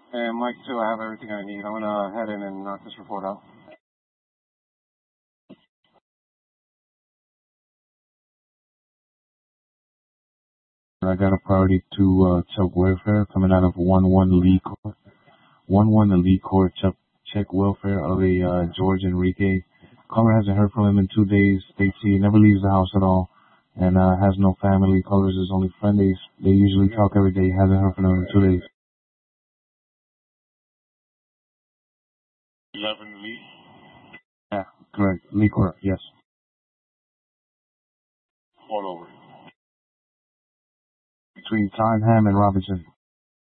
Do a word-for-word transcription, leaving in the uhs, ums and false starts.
And Mike two, I have everything I need. I'm gonna head in and knock this report out. I got a priority to uh, check welfare coming out of one one Lee Court. one one Lee Court, check, check welfare of a uh, George Enrique. Caller hasn't heard from him in two days. States he never leaves the house at all and uh, has no family. Caller's his only friend. They, they usually talk every day. Hasn't heard from him in two days. eleven Lee? Yeah, correct. Lee Court, yes. All over. Between Tyneham and Robinson.